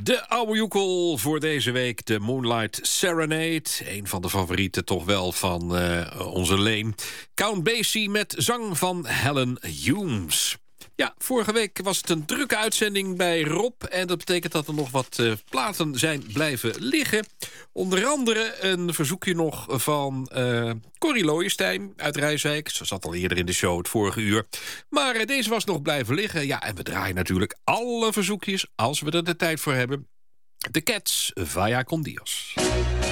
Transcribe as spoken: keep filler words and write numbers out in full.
De oude joekel voor deze week, de Moonlight Serenade. Een van de favorieten toch wel van uh, onze Leen. Count Basie met zang van Helen Humes. Ja, vorige week was het een drukke uitzending bij Rob. En dat betekent dat er nog wat uh, platen zijn blijven liggen. Onder andere een verzoekje nog van uh, Corrie Looijenstein uit Rijswijk. Ze zat al eerder in de show het vorige uur. Maar uh, deze was nog blijven liggen. Ja, en we draaien natuurlijk alle verzoekjes als we er de tijd voor hebben. De Cats, Vaya con Dios.